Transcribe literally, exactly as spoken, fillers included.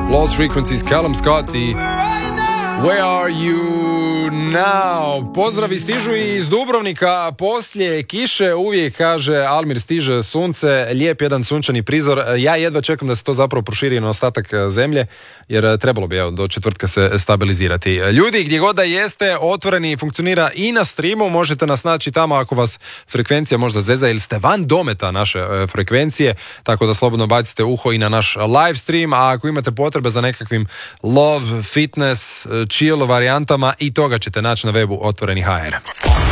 Lost Frequencies, Callum Scott i Where Are You Now? Pozdravi stižu i iz Dubrovnika. Poslije kiše uvijek, kaže Almir, stiže sunce, lijep jedan sunčani prizor. Ja jedva čekam da se to zapravo proširi na ostatak zemlje, jer trebalo bi evo, do četvrtka se stabilizirati. Ljudi, gdje god da jeste, Otvoreni funkcionira i na streamu, možete nas naći tamo ako vas frekvencija možda zeza ili ste van dometa naše e, frekvencije, tako da slobodno bacite uho i na naš live stream, a ako imate potrebe za nekakvim love, fitness, chill varijantama, i toga ćete naći na webu Otvoreni ha er.